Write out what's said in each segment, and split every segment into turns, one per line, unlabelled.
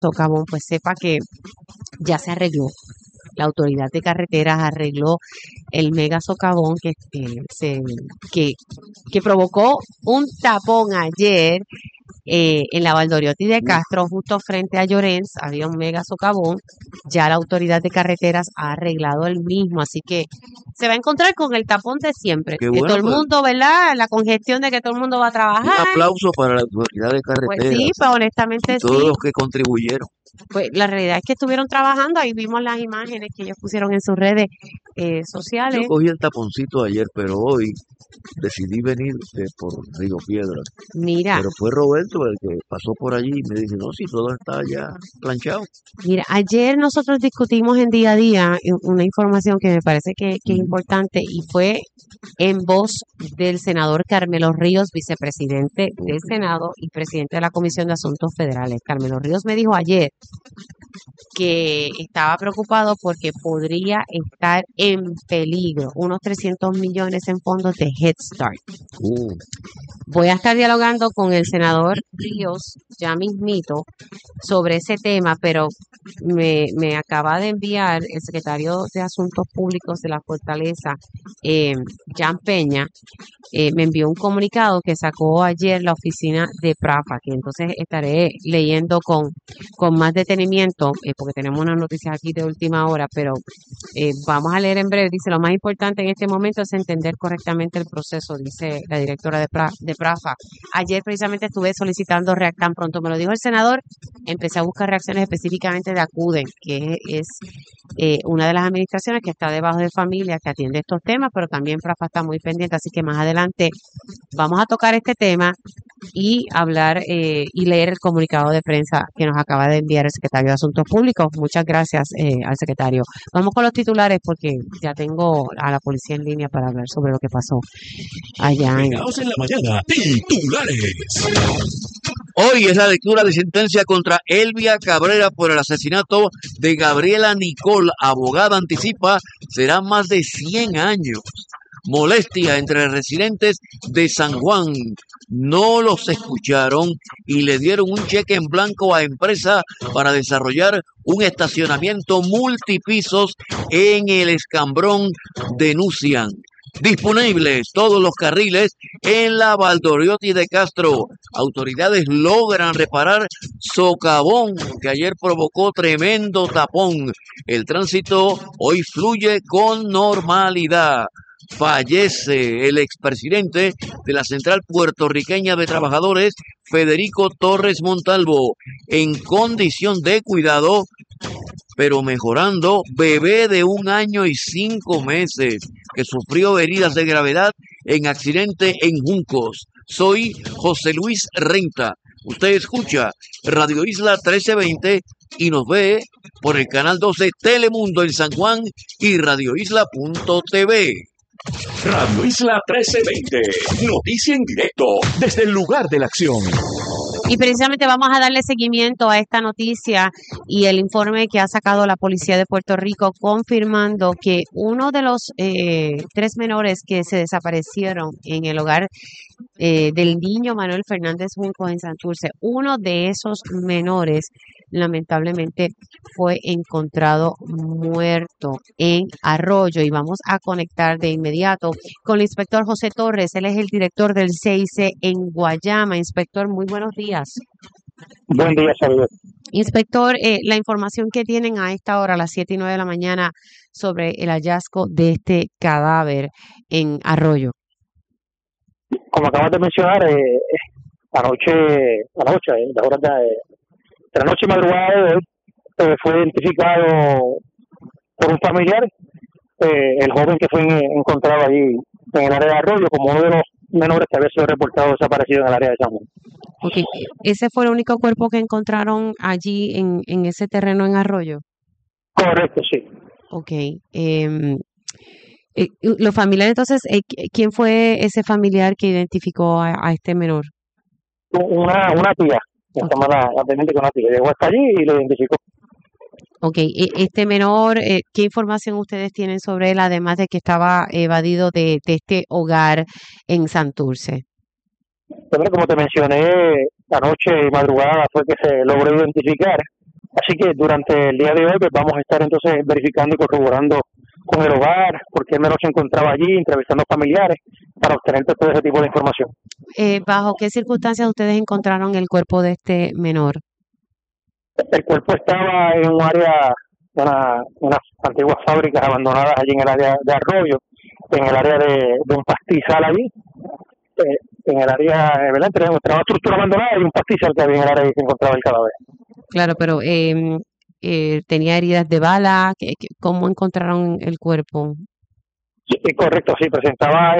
socavón, pues sepa que ya se arregló. La autoridad de carreteras arregló el mega socavón que, que provocó un tapón ayer en la Valdoriotti de Castro, justo frente a Llorens, había un mega socavón. Ya la autoridad de carreteras ha arreglado el mismo, así que se va a encontrar con el tapón de siempre.
Qué
Que
bueno,
todo el
pues,
mundo, ¿verdad? La congestión de que todo el mundo va a
un
trabajar.
aplauso para la autoridad de
Pues sí,
carreteras
pues
y
honestamente
todos
sí.
los que contribuyeron.
Pues la realidad es que estuvieron trabajando, ahí vimos las imágenes que ellos pusieron en sus redes
Yo
sociales.
cogí el taponcito ayer, pero hoy decidí venir por Río Piedras.
Mira,
Pero fue Roberto el que pasó por allí y me dice, no, si todo está ya planchado.
Mira, ayer nosotros discutimos en día a día una información que me parece que es importante y fue en voz del senador Carmelo Ríos, vicepresidente del Senado y presidente de la Comisión de Asuntos Federales. Carmelo Ríos me dijo ayer que estaba preocupado porque podría estar en peligro unos 300 millones en fondos de Head Start. Voy a estar dialogando con el senador Ríos ya mismito sobre ese tema, pero me acaba de enviar el secretario de Asuntos Públicos de la Fortaleza, Jan Peña, me envió un comunicado que sacó ayer la oficina de PRAFA, que entonces estaré leyendo con más detenimiento, porque tenemos unas noticias aquí de última hora, pero vamos a leer en breve. Dice, lo más importante en este momento es entender correctamente el proceso, dice la directora de PRAFA. Ayer precisamente estuve solicitando tan pronto me lo dijo el senador, empecé a buscar reacciones específicamente de ACUDEN, que es una de las administraciones que está debajo de familia, que atiende estos temas, pero también PRAFA está muy pendiente, así que más adelante vamos a tocar este tema y hablar y leer el comunicado de prensa que nos acaba de enviar el secretario de Asuntos Públicos. Muchas gracias al secretario. Vamos con los titulares porque ya tengo a la policía en línea para hablar sobre lo que pasó allá en...
Pegados en la mañana, titulares.
Hoy es la lectura de sentencia contra Elvia Cabrera por el asesinato de Gabriela Nicol. Abogada anticipa será más de 100 años. Molestia entre residentes de San Juan. No los escucharon y le dieron un cheque en blanco a empresa para desarrollar un estacionamiento multipisos en el Escambrón, denuncian. Disponibles todos los carriles en la Valdoriotti de Castro. Autoridades logran reparar socavón que ayer provocó tremendo tapón. El tránsito hoy fluye con normalidad. Fallece el expresidente de la Central Puertorriqueña de Trabajadores, Federico Torres Montalvo, en condición de cuidado, pero mejorando. Bebé de 1 año y 5 meses que sufrió heridas de gravedad en accidente en Juncos. Soy José Luis Renta. Usted escucha Radio Isla 1320 y nos ve por el canal 12 Telemundo en San Juan y radioisla.tv.
Radio Isla 1320, noticia en directo desde el lugar de la acción.
Y precisamente vamos a darle seguimiento a esta noticia y el informe que ha sacado la Policía de Puerto Rico confirmando que uno de los 3 menores que se desaparecieron en el hogar del niño Manuel Fernández Juncos en Santurce, uno de esos menores lamentablemente fue encontrado muerto en Arroyo y vamos a conectar de inmediato con el inspector José Torres. Él es el director del CIC en Guayama. Inspector, muy buenos días.
Buen día, saludos.
Inspector, la información que tienen a esta hora, a las 7:09 de la mañana, sobre el hallazgo de este cadáver en Arroyo.
Como acabas de mencionar, anoche, las horas de la noche y madrugada de hoy, fue identificado por un familiar el joven que fue encontrado allí en el área de Arroyo como uno de los menores que había sido reportado desaparecido en el área de San Juan.
Okay. ¿Ese fue el único cuerpo que encontraron allí en ese terreno en Arroyo?
Correcto, sí.
Ok. Los familiares, entonces, ¿quién fue ese familiar que identificó a este menor?
Una tía, se llama la teniente con una tía, llegó hasta allí y lo identificó.
Ok, este menor, ¿qué información ustedes tienen sobre él, además de que estaba evadido de este hogar en Santurce?
Bueno, como te mencioné, anoche y madrugada fue que se logró identificar Así que durante el día de hoy pues, vamos a estar entonces verificando y corroborando con el hogar, por qué el menor se encontraba allí, entrevistando familiares para obtener todo ese tipo de información.
¿Bajo qué circunstancias ustedes encontraron el cuerpo de este menor?
El cuerpo estaba en un área, unas antiguas fábricas abandonadas allí en el área de Arroyo, en el área de un pastizal allí, en el área, ¿verdad? Entre una estructura abandonada y un pastizal que había en el área y se encontraba el cadáver.
Claro, pero tenía heridas de bala. ¿Cómo encontraron el cuerpo?
Sí, correcto, sí, presentaba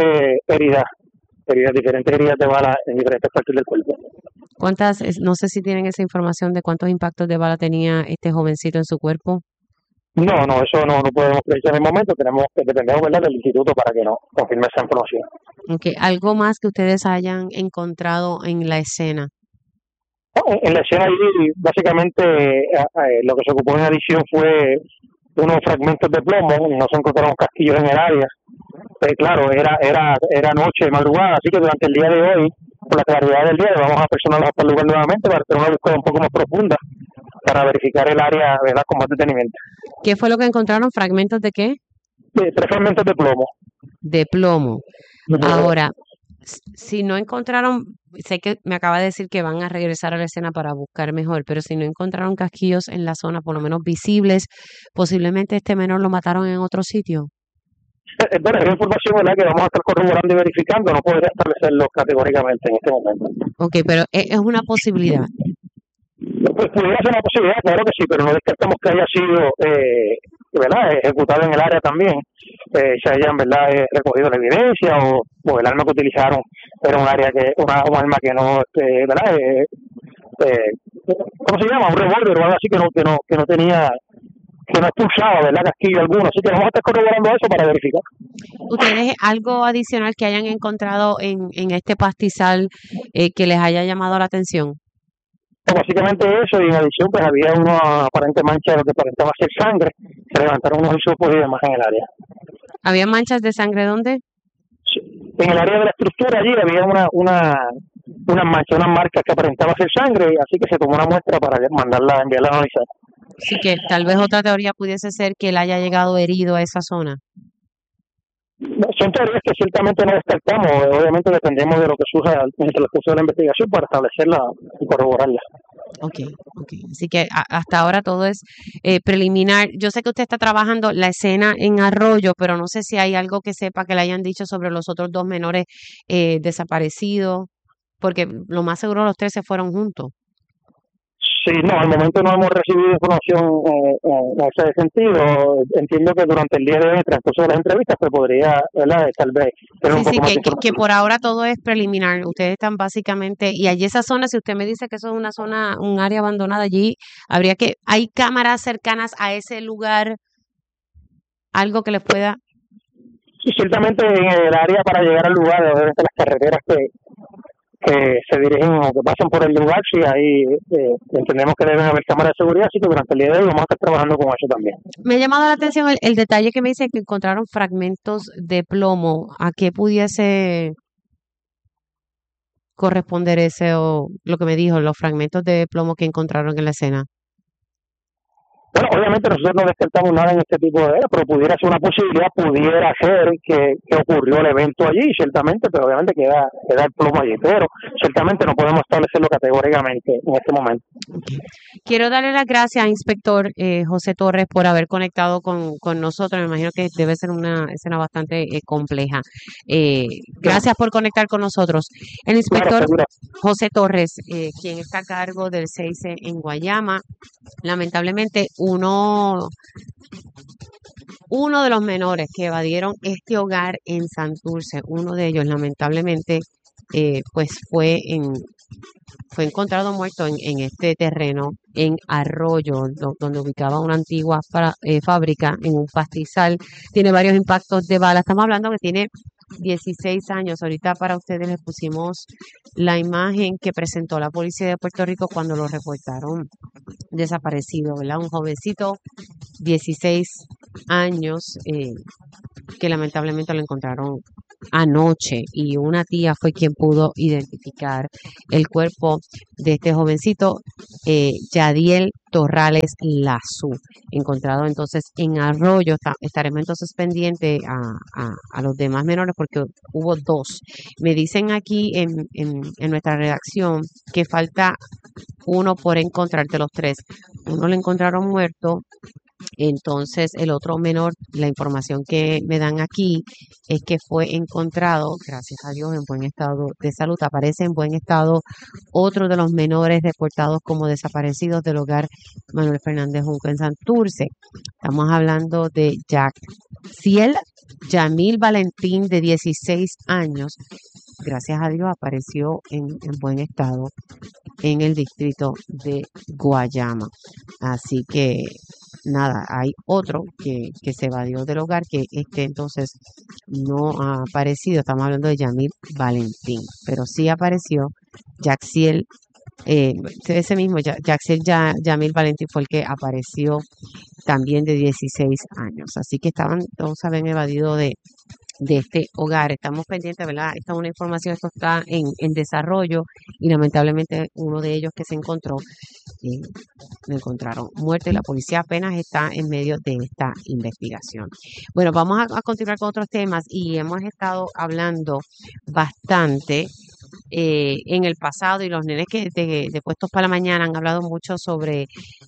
diferentes heridas de bala en diferentes partes del cuerpo.
No sé si tienen esa información de cuántos impactos de bala tenía este jovencito en su cuerpo?
No, eso no podemos precisar en el momento, dependemos, ¿verdad?, del instituto para que nos confirme esa información.
Okay. ¿Algo más que ustedes hayan encontrado en la escena?
En la escena allí, básicamente, lo que se ocupó en adición fue unos fragmentos de plomo, no se encontraron casquillos en el área. Claro, era noche, madrugada, así que durante el día de hoy, por la claridad del día, vamos a personarnos hasta el lugar nuevamente para hacer una búsqueda un poco más profunda para verificar el área, ¿verdad?, con más detenimiento.
¿Qué fue lo que encontraron? ¿Fragmentos de qué?
3 fragmentos de plomo.
De plomo. Ahora, si no encontraron, sé que me acaba de decir que van a regresar a la escena para buscar mejor, pero si no encontraron casquillos en la zona, por lo menos visibles, posiblemente este menor lo mataron en otro sitio.
Bueno, es información, ¿verdad?, que vamos a estar corroborando y verificando, no podría establecerlo categóricamente en este momento.
Ok, pero es una posibilidad.
Pues pudiera ser una posibilidad, claro que sí, pero no descartamos que haya sido, ¿verdad?, ejecutado en el área también, se hayan, ¿verdad?, recogido la evidencia o el arma que utilizaron era un arma que no, ¿verdad?, ¿cómo se llama? Un revólver o algo así que no tenía, que no expulsaba, ¿verdad?, casquillo alguno, así que vamos a estar corroborando eso para verificar.
¿Ustedes algo adicional que hayan encontrado en este pastizal que les haya llamado la atención?
Pues básicamente eso, y en adición pues había una aparente mancha de lo que aparentaba ser sangre, se levantaron unos hisopos y demás en el área.
¿Había manchas de sangre dónde?
Sí. En el área de la estructura allí había una mancha, unas marcas que aparentaba ser sangre, así que se tomó una muestra para enviarla a analizar.
Así que tal vez otra teoría pudiese ser que él haya llegado herido a esa zona.
Son teorías que ciertamente no descartamos, obviamente dependemos de lo que surja en el transcurso de la investigación para establecerla y corroborarla.
Ok. Así que hasta ahora todo es preliminar. Yo sé que usted está trabajando la escena en Arroyo, pero no sé si hay algo que sepa que le hayan dicho sobre los otros 2 menores desaparecidos, porque lo más seguro los 3 se fueron juntos.
Sí, no, al momento no hemos recibido información en ese sentido. Entiendo que durante el día de hoy, en el transcurso de las entrevistas, pues podría, ¿verdad?, tal vez tener un poco más de información.
Que por ahora todo es preliminar. Ustedes están básicamente, y allí esa zona, si usted me dice que eso es una zona, un área abandonada allí, hay cámaras cercanas a ese lugar, algo que les pueda...
Sí, ciertamente en el área para llegar al lugar, obviamente las carreteras que se dirigen o que pasan por el lugar, sí, ahí entendemos que deben haber cámaras de seguridad, así que durante el día de hoy vamos a estar trabajando con eso también.
Me ha llamado la atención el detalle que me dice que encontraron fragmentos de plomo. ¿A qué pudiese corresponder ese o lo que me dijo, los fragmentos de plomo que encontraron en la escena?
Bueno, obviamente nosotros no descartamos nada en este tipo de era, pero pudiera ser una posibilidad, pudiera ser que ocurrió el evento allí, ciertamente, pero obviamente queda el plomo allí, pero ciertamente no podemos establecerlo categóricamente en este momento.
Okay. Quiero darle las gracias, inspector José Torres, por haber conectado con nosotros. Me imagino que debe ser una escena bastante compleja. Gracias por conectar con nosotros. El inspector José Torres, quien está a cargo del CIC en Guayama, lamentablemente uno de los menores que evadieron este hogar en Santurce, uno de ellos lamentablemente pues fue encontrado muerto en este terreno en Arroyo, donde ubicaba una antigua fábrica en un pastizal. Tiene varios impactos de bala. Estamos hablando que tiene 16 años. Ahorita para ustedes les pusimos la imagen que presentó la policía de Puerto Rico cuando lo reportaron desaparecido, ¿verdad? Un jovencito, 16 años, que lamentablemente lo encontraron anoche y una tía fue quien pudo identificar el cuerpo de este jovencito, Yadiel Torrales Lazú, encontrado entonces en Arroyo. Estaremos entonces pendientes a los demás menores porque hubo dos. Me dicen aquí en nuestra redacción que falta uno por encontrar de los tres. Uno lo encontraron muerto. Entonces, el otro menor, la información que me dan aquí es que fue encontrado, gracias a Dios, en buen estado de salud. Aparece en buen estado otro de los menores reportados como desaparecidos del hogar Manuel Fernández Junco en Santurce. Estamos hablando de Ciel Yamil Valentín, de 16 años. Gracias a Dios apareció en buen estado en el distrito de Guayama. Así que nada, hay otro que se evadió del hogar, que entonces no ha aparecido. Estamos hablando de Yamil Valentín, pero sí apareció Yaxiel, ese mismo Yamil Valentín fue el que apareció también, de 16 años. Así que todos habían evadido de este hogar. Estamos pendientes, ¿verdad? Esta es una información, esto está en desarrollo y lamentablemente uno de ellos que se encontró, lo encontraron muerto y la policía apenas está en medio de esta investigación. Bueno, vamos a continuar con otros temas y hemos estado hablando bastante en el pasado, y los nenes que de Puestos para la Mañana han hablado mucho sobre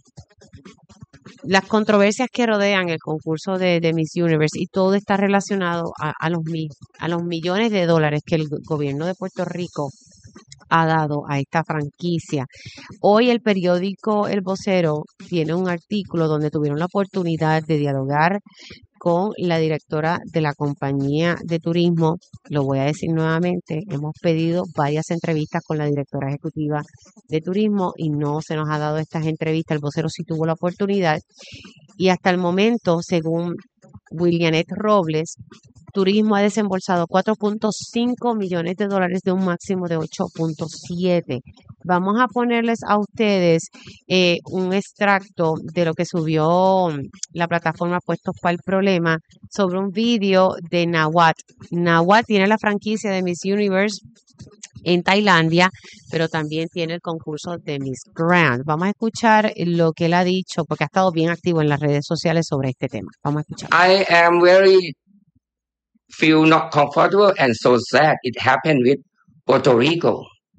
las controversias que rodean el concurso de Miss Universe, y todo está relacionado a los millones de dólares que el gobierno de Puerto Rico ha dado a esta franquicia. Hoy el periódico El Vocero tiene un artículo donde tuvieron la oportunidad de dialogar con la directora de la compañía de turismo. Lo voy a decir nuevamente, hemos pedido varias entrevistas con la directora ejecutiva de turismo y no se nos ha dado estas entrevistas. El Vocero sí tuvo la oportunidad y hasta el momento, según Willianet Robles, Turismo ha desembolsado 4.5 millones de dólares de un máximo de 8.7. Vamos a ponerles a ustedes un extracto de lo que subió la plataforma Puestos para el Problema sobre un vídeo de Nawat. Nawat tiene la franquicia de Miss Universe en Tailandia, pero también tiene el concurso de Miss Grand. Vamos a escuchar lo que él ha dicho, porque ha estado bien activo en las redes sociales sobre este tema. Vamos a escuchar.
I am very feel not comfortable and so sad it happened with Puerto Rico.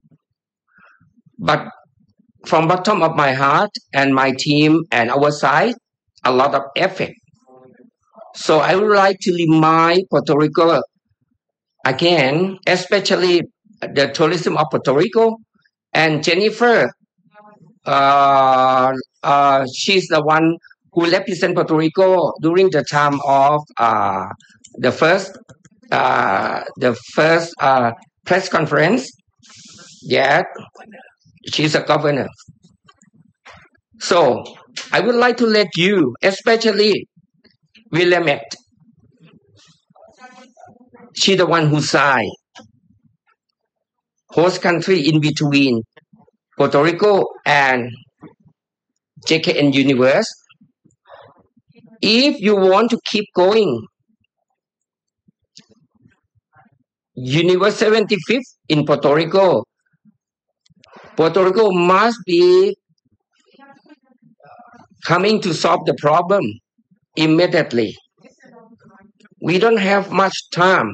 But from bottom of my heart and my team and our side, a lot of effort. So I would like to remind Puerto Rico again, especially the tourism of Puerto Rico, and Jennifer. She's the one who represent Puerto Rico during the time of the first press conference. Yeah, she's a governor. So I would like to let you, especially Willamette, she's the one who signed host country in between Puerto Rico and JKN Universe. If you want to keep going, Universe 75th in Puerto Rico must be coming to solve the problem immediately. We don't have much time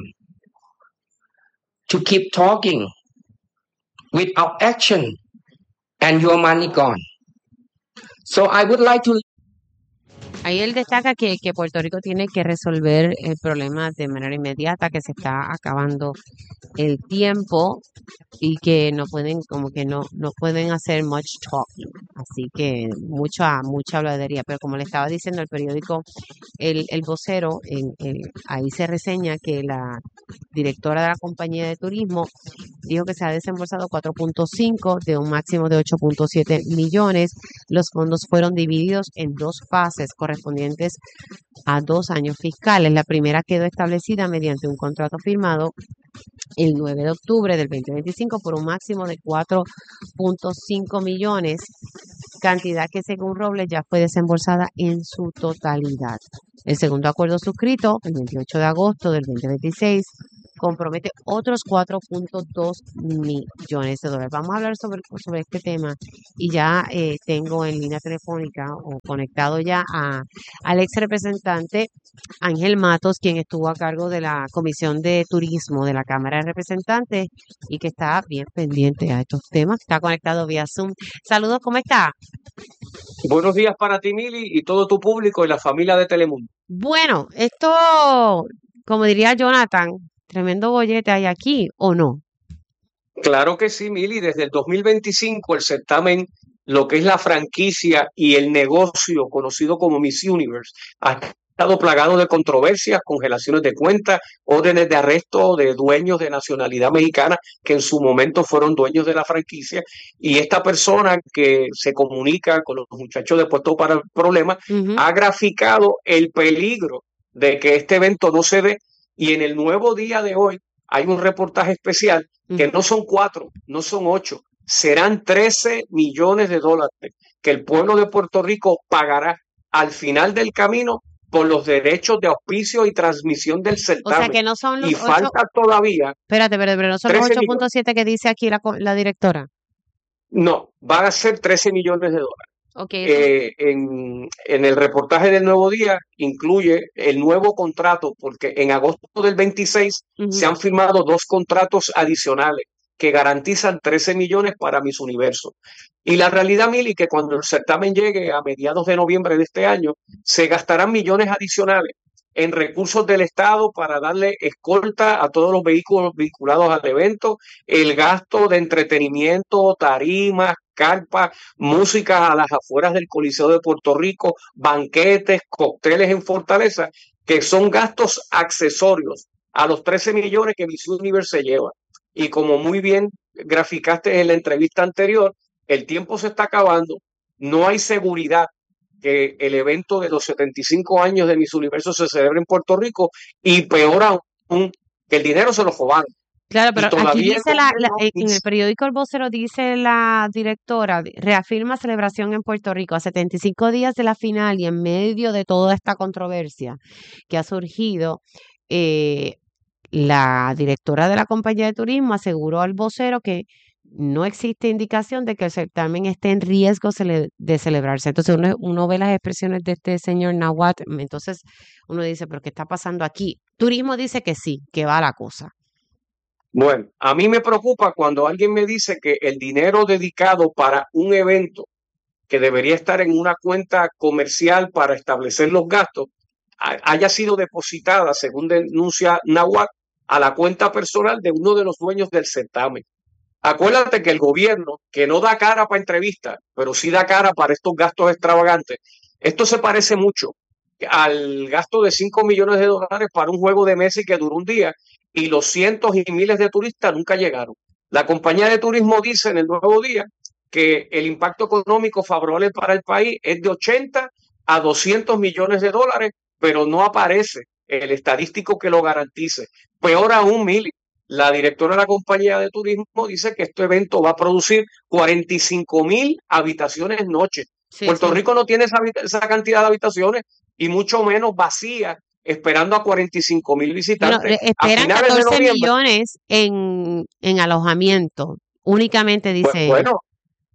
to keep talking without action and your money gone. So I would like to...
Ahí él destaca que Puerto Rico tiene que resolver el problema de manera inmediata, que se está acabando el tiempo y que no pueden hacer much talking, así que mucha habladería. Pero como le estaba diciendo el periódico El Vocero, ahí se reseña que la directora de la compañía de turismo dijo que se ha desembolsado 4.5 de un máximo de 8.7 millones. Los fondos fueron divididos en dos fases correspondientes a 2 años fiscales. La primera quedó establecida mediante un contrato firmado el 9 de octubre del 2025 por un máximo de 4.5 millones, cantidad que según Robles ya fue desembolsada en su totalidad. El segundo acuerdo suscrito el 28 de agosto del 2026 compromete otros 4.2 millones de dólares. Vamos a hablar sobre este tema y ya tengo en línea telefónica o conectado ya al ex representante Ángel Matos, quien estuvo a cargo de la Comisión de Turismo de la Cámara de Representantes y que está bien pendiente a estos temas. Está conectado vía Zoom. Saludos, ¿cómo está?
Buenos días para ti, Mili, y todo tu público y la familia de Telemundo.
Bueno, esto, como diría Jonathan, tremendo bollete hay aquí, ¿o no?
Claro que sí, Mili. Desde el 2025 el certamen, lo que es la franquicia y el negocio conocido como Miss Universe, ha estado plagado de controversias, congelaciones de cuentas, órdenes de arresto de dueños de nacionalidad mexicana que en su momento fueron dueños de la franquicia. Y esta persona que se comunica con los muchachos de Puesto para el Problema
Ujú.
ha graficado el peligro de que este evento no se dé. Y en el Nuevo Día de hoy hay un reportaje especial que no son 4, no son 8, serán 13 millones de dólares que el pueblo de Puerto Rico pagará al final del camino por los derechos de auspicio y transmisión del
O sea
certamen.
que no son los
Y
8,
falta todavía
espérate, pero no son los
13 millones.
8.7 que dice aquí la directora.
No, van a ser 13 millones de dólares.
Ok, eso,
En el reportaje del Nuevo Día incluye el nuevo contrato, porque en agosto del 26
ujú.
se han firmado 2 contratos adicionales que garantizan 13 millones para Miss Universo. Y la realidad, Mili, que cuando el certamen llegue a mediados de noviembre de este año, se gastarán millones adicionales en recursos del Estado para darle escolta a todos los vehículos vinculados al evento, el gasto de entretenimiento, tarimas, carpas, música a las afueras del Coliseo de Puerto Rico, banquetes, cócteles en Fortaleza, que son gastos accesorios a los 13 millones que Miss Universe se lleva. Y como muy bien graficaste en la entrevista anterior, el tiempo se está acabando, no hay seguridad que el evento de los 75 años de Miss Universo se celebre en Puerto Rico y peor aún, que el dinero se lo robaron.
Claro,
Y
pero aquí
todavía el
dice
gobierno
en el periódico El Vocero dice la directora, reafirma celebración en Puerto Rico a 75 días de la final y en medio de toda esta controversia que ha surgido, eh, la directora de la compañía de turismo aseguró al vocero que no existe indicación de que el certamen esté en riesgo de celebrarse. Entonces uno ve las expresiones de este señor Nahuatl, entonces uno dice, pero ¿qué está pasando aquí? Turismo dice que sí, que va la cosa.
Bueno, a mí me preocupa cuando alguien me dice que el dinero dedicado para un evento que debería estar en una cuenta comercial para establecer los gastos haya sido depositada, según denuncia Nahuatl, a la cuenta personal de uno de los dueños del certamen. Acuérdate que el gobierno, que no da cara para entrevistas, pero sí da cara para estos gastos extravagantes, esto se parece mucho al gasto de 5 millones de dólares para un juego de Messi que duró un día y los cientos y miles de turistas nunca llegaron. La compañía de turismo dice en el Nuevo Día que el impacto económico favorable para el país es de 80 a 200 millones de dólares, pero no aparece el estadístico que lo garantice. Peor aún, Mili, la directora de la compañía de turismo dice que este evento va a producir 45,000 habitaciones noche.
Sí,
Puerto
sí.
Rico no tiene esa cantidad de habitaciones y mucho menos vacías, esperando a 45,000
Bueno,
visitantes. A
esperan
finales de
14
noviembre,
millones en alojamiento, únicamente dice ella.
bueno,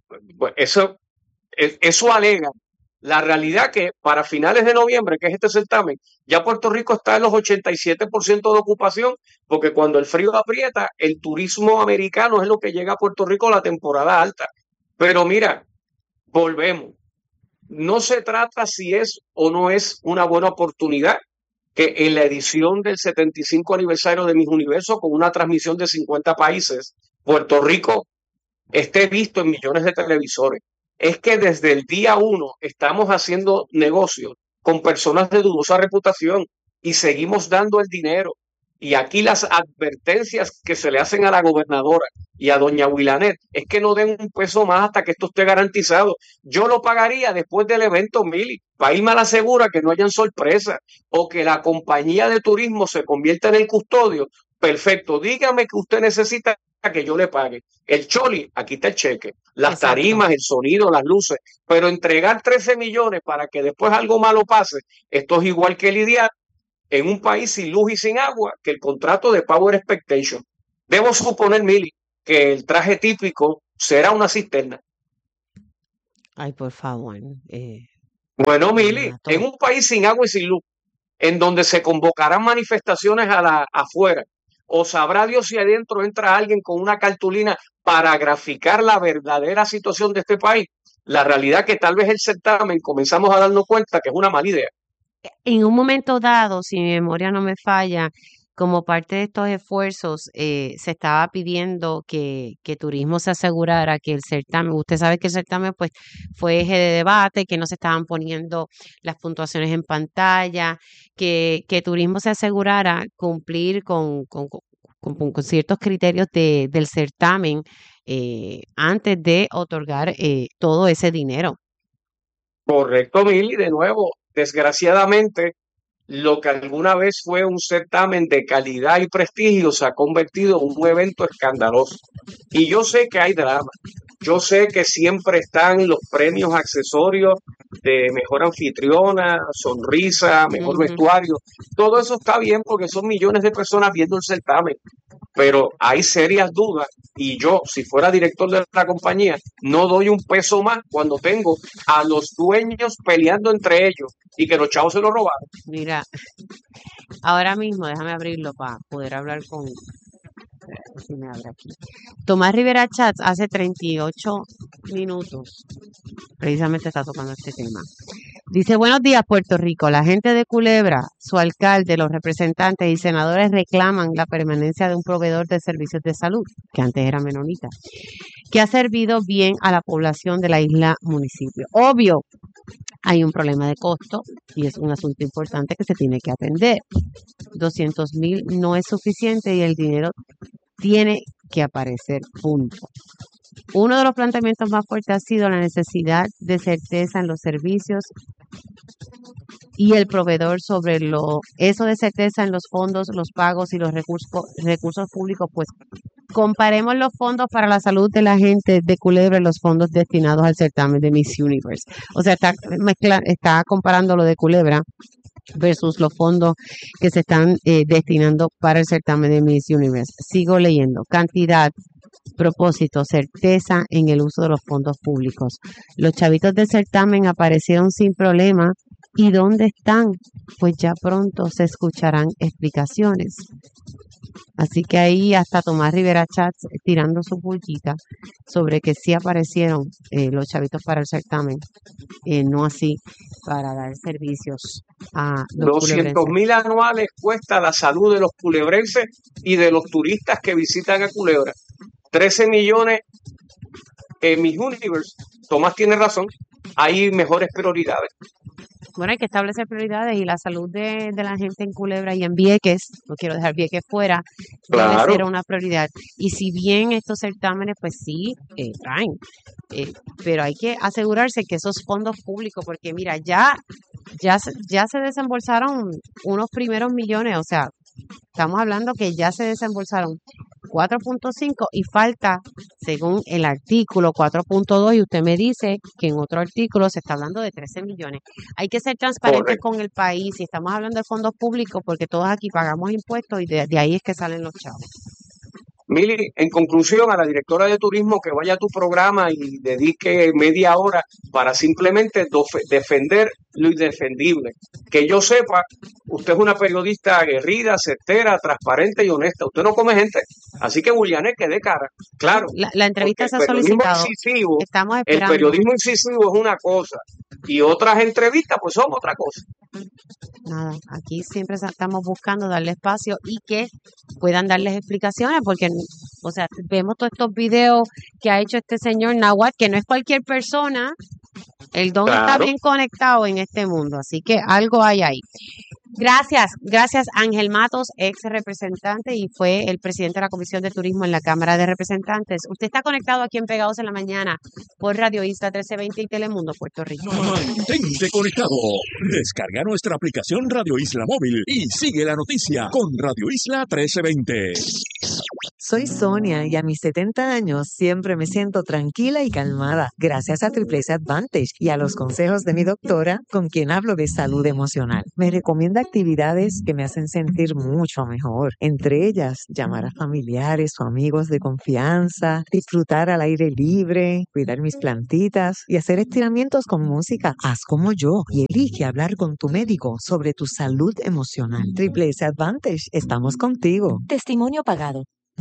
eso alega. La realidad que para finales de noviembre, que es este certamen, ya Puerto Rico está en los 87% de ocupación, porque cuando el frío aprieta, el turismo americano es lo que llega a Puerto Rico a la temporada alta. Pero mira, volvemos. No se trata si es o no es una buena oportunidad que en la edición del 75 aniversario de Miss Universo, con una transmisión de 50 países, Puerto Rico esté visto en millones de televisores. Es que desde el día 1 estamos haciendo negocios con personas de dudosa reputación y seguimos dando el dinero. Y aquí las advertencias que se le hacen a la gobernadora y a doña Willanet es que no den un peso más hasta que esto esté garantizado. Yo lo pagaría después del evento, Mili, para irme a la segura que no hayan sorpresas o que la compañía de turismo se convierta en el custodio. Perfecto, dígame que usted necesita que yo le pague. El choli, aquí está el cheque, las
Exacto.
tarimas, el sonido, las luces, pero entregar 13 millones para que después algo malo pase, esto es igual que lidiar en un país sin luz y sin agua que el contrato de Power Expectation. Debo suponer, Mili, que el traje típico será una cisterna.
Ay, por favor.
Bueno, Mili,
Mato.
en un país sin agua y sin luz, en donde se convocarán manifestaciones afuera, o sabrá Dios si adentro entra alguien con una cartulina para graficar la verdadera situación de este país, la realidad que tal vez el certamen comenzamos a darnos cuenta que es una mala idea.
En un momento dado, si mi memoria no me falla, como parte de estos esfuerzos, se estaba pidiendo que Turismo se asegurara que el certamen, usted sabe que el certamen pues fue eje de debate, que no se estaban poniendo las puntuaciones en pantalla, que Turismo se asegurara cumplir con ciertos criterios del certamen antes de otorgar todo ese dinero.
Correcto, Mili, de nuevo, desgraciadamente, lo que alguna vez fue un certamen de calidad y prestigio se ha convertido en un evento escandaloso. Y yo sé que hay drama. Yo sé que siempre están los premios accesorios de mejor anfitriona, sonrisa, mejor vestuario. Todo eso está bien porque son millones de personas viendo el certamen. Pero hay serias dudas y yo, si fuera director de la compañía, no doy un peso más cuando tengo a los dueños peleando entre ellos y que los chavos se lo robaron.
Mira, ahora mismo déjame abrirlo para poder hablar con... Si me abre aquí. Tomás Rivera Chats hace 38 minutos precisamente está tocando este tema. Dice, buenos días Puerto Rico, la gente de Culebra, su alcalde, los representantes y senadores reclaman la permanencia de un proveedor de servicios de salud, que antes era menonita, que ha servido bien a la población de la isla municipio. Obvio, hay un problema de costo y es un asunto importante que se tiene que atender. 200,000 no es suficiente y el dinero tiene que aparecer, punto. Uno de los planteamientos más fuertes ha sido la necesidad de certeza en los servicios y el proveedor sobre eso de certeza en los fondos, los pagos y los recursos públicos. Pues comparemos los fondos para la salud de la gente de Culebra y los fondos destinados al certamen de Miss Universe. O sea, está comparando lo de Culebra versus los fondos que se están destinando para el certamen de Miss Universe. Sigo leyendo. Cantidad, propósito, certeza en el uso de los fondos públicos. Los chavitos del certamen aparecieron sin problema. ¿Y dónde están? Pues ya pronto se escucharán explicaciones. Así que ahí hasta Tomás Rivera Chats tirando su pullita sobre que sí aparecieron los chavitos para el certamen, no así para dar servicios a los
200,000 anuales cuesta la salud de los culebrenses y de los turistas que visitan a Culebra. 13 millones en Miss Universe. Tomás tiene razón, hay mejores prioridades.
Bueno, hay que establecer prioridades y la salud de la gente en Culebra y en Vieques, no quiero dejar Vieques fuera,
Claro.
debe ser una prioridad. Y si bien estos certámenes, pues sí, traen, pero hay que asegurarse que esos fondos públicos, porque mira, ya se desembolsaron unos primeros millones, o sea, estamos hablando que ya se desembolsaron 4.5 y falta, según el artículo 4.2, y usted me dice que en otro artículo se está hablando de 13 millones. Hay que ser transparentes
Correcto.
con el país y estamos hablando de fondos públicos porque todos aquí pagamos impuestos y de ahí es que salen los chavos.
Mili, en conclusión, a la directora de turismo que vaya a tu programa y dedique media hora para simplemente defender lo indefendible. Que yo sepa, usted es una periodista aguerrida, certera, transparente y honesta. Usted no come gente. Así que Julianet, que dé cara. Claro.
La entrevista
Porque
se ha solicitado. Estamos
el
esperando.
periodismo incisivo es una cosa y otras entrevistas pues son otra cosa.
Nada, aquí siempre estamos buscando darle espacio y que puedan darles explicaciones, porque, o sea, vemos todos estos videos que ha hecho este señor Nahuatl, que no es cualquier persona, el don está
Claro.
bien conectado en este mundo, así que algo hay ahí. Gracias Ángel Matos, ex representante y fue el presidente de la Comisión de Turismo en la Cámara de Representantes. Usted está conectado aquí en Pegados en la Mañana por Radio Isla 1320 y Telemundo Puerto Rico.
Mantente conectado. Descarga nuestra aplicación Radio Isla Móvil y sigue la noticia con Radio Isla 1320.
Soy Sonia y a mis 70 años siempre me siento tranquila y calmada gracias a Triple S Advantage y a los consejos de mi doctora, con quien hablo de salud emocional. Me recomienda actividades que me hacen sentir mucho mejor, entre ellas llamar a familiares o amigos de confianza, disfrutar al aire libre, cuidar mis plantitas y hacer estiramientos con música. Haz como yo y elige hablar con tu médico sobre tu salud emocional. Triple S Advantage, estamos contigo. Testimonio pagado.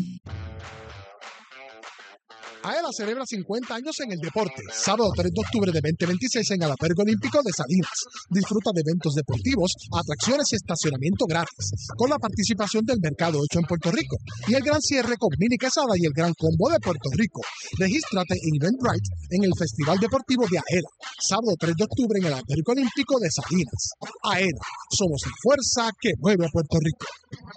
AELA celebra 50 años en el deporte. Sábado 3 de octubre de 2026 en el Albergue Olímpico de Salinas. Disfruta de eventos deportivos, atracciones y estacionamiento gratis, con la participación del Mercado Hecho en Puerto Rico y el gran cierre con Mini Quesada y el Gran Combo de Puerto Rico. Regístrate en Eventbrite en el Festival Deportivo de AELA. Sábado 3 de octubre en el Albergue Olímpico de Salinas. AELA, somos la fuerza que mueve a Puerto Rico.